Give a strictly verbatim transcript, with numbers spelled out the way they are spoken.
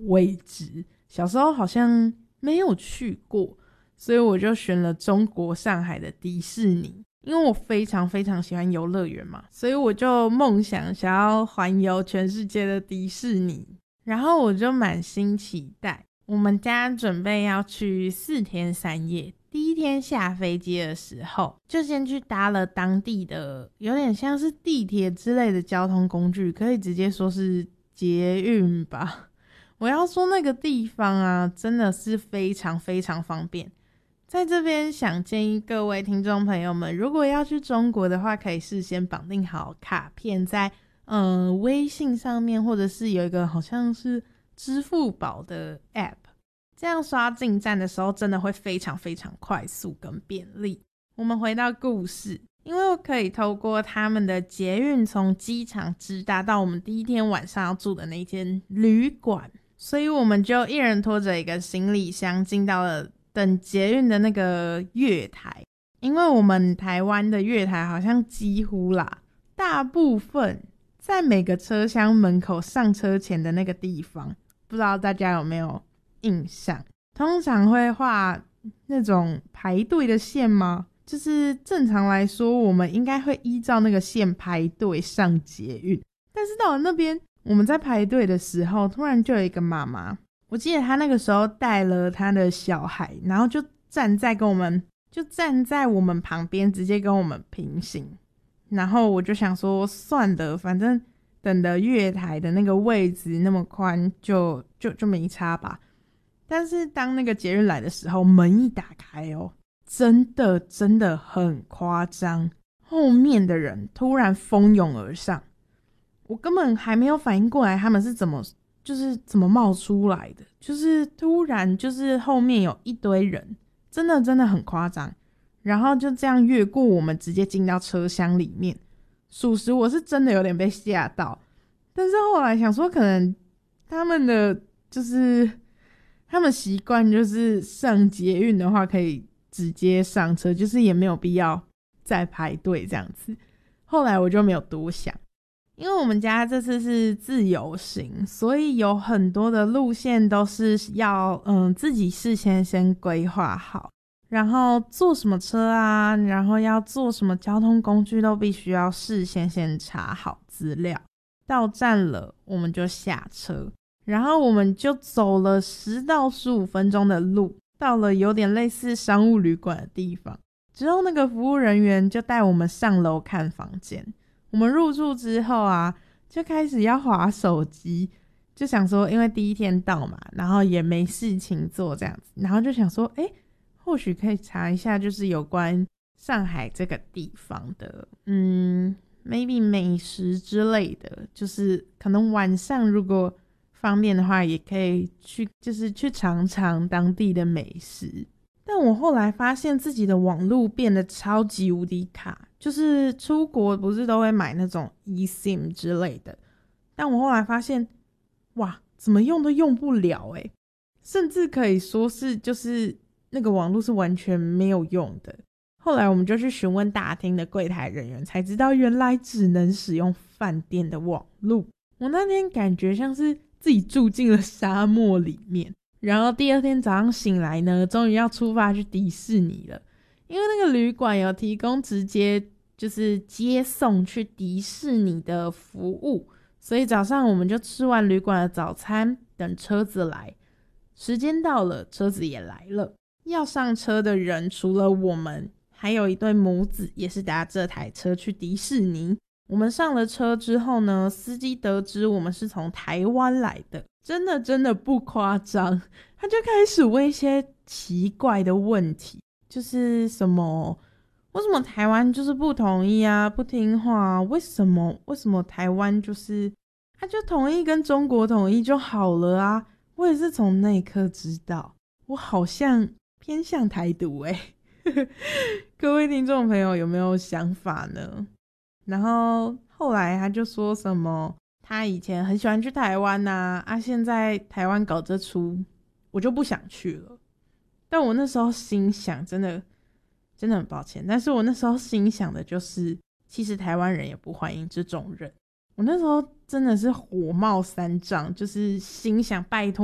未知，小时候好像没有去过，所以我就选了中国上海的迪士尼。因为我非常非常喜欢游乐园嘛，所以我就梦想想要环游全世界的迪士尼，然后我就满心期待。我们家准备要去四天三夜，第一天下飞机的时候就先去搭了当地的有点像是地铁之类的交通工具，可以直接说是捷运吧。我要说那个地方啊真的是非常非常方便，在这边想建议各位听众朋友们，如果要去中国的话，可以事先绑定好卡片在嗯、呃、微信上面，或者是有一个好像是支付宝的 app， 这样刷进站的时候真的会非常非常快速跟便利。我们回到故事，因为我可以透过他们的捷运从机场直达到我们第一天晚上要住的那间旅馆，所以我们就一人拖着一个行李箱进到了等捷运的那个月台。因为我们台湾的月台好像几乎啦大部分在每个车厢门口上车前的那个地方，不知道大家有没有印象，通常会画那种排队的线吗？就是正常来说我们应该会依照那个线排队上捷运，但是到了那边我们在排队的时候，突然就有一个妈妈，我记得她那个时候带了她的小孩，然后就站在跟我们就站在我们旁边，直接跟我们平行。然后我就想说算了，反正等的月台的那个位置那么宽，就就就没差吧。但是当那个捷运来的时候，门一打开哦，真的真的很夸张，后面的人突然蜂拥而上，我根本还没有反应过来他们是怎么就是怎么冒出来的，就是突然就是后面有一堆人，真的真的很夸张，然后就这样越过我们，直接进到车厢里面。属实我是真的有点被吓到，但是后来想说可能他们的就是他们习惯就是上捷运的话可以直接上车，就是也没有必要再排队这样子。后来我就没有多想，因为我们家这次是自由行，所以有很多的路线都是要嗯自己事先先规划好，然后坐什么车啊，然后要坐什么交通工具都必须要事先先查好资料。到站了我们就下车，然后我们就走了十到十五分钟的路，到了有点类似商务旅馆的地方，之后那个服务人员就带我们上楼看房间。我们入住之后啊，就开始要滑手机，就想说因为第一天到嘛，然后也没事情做这样子，然后就想说诶或许可以查一下就是有关上海这个地方的嗯 maybe 美食之类的，就是可能晚上如果方便的话也可以去就是去尝尝当地的美食。但我后来发现自己的网路变得超级无敌卡，就是出国不是都会买那种 eSIM 之类的，但我后来发现哇怎么用都用不了欸，甚至可以说是就是那个网路是完全没有用的。后来我们就去询问大厅的柜台人员，才知道原来只能使用饭店的网路。我那天感觉像是自己住进了沙漠里面。然后第二天早上醒来呢，终于要出发去迪士尼了，因为那个旅馆有提供直接就是接送去迪士尼的服务，所以早上我们就吃完旅馆的早餐，等车子来。时间到了，车子也来了，要上车的人除了我们，还有一对母子也是搭这台车去迪士尼。我们上了车之后呢，司机得知我们是从台湾来的，真的真的不夸张，他就开始问一些奇怪的问题，就是什么为什么台湾就是不同意啊，不听话啊，为什么为什么台湾就是他就同意跟中国统一就好了啊。我也是从那一刻知道我好像偏向台独欸各位听众朋友有没有想法呢？然后后来他就说什么他以前很喜欢去台湾啊，啊现在台湾搞这出我就不想去了。但我那时候心想真的真的很抱歉，但是我那时候心想的就是其实台湾人也不欢迎这种人。我那时候真的是火冒三丈，就是心想拜托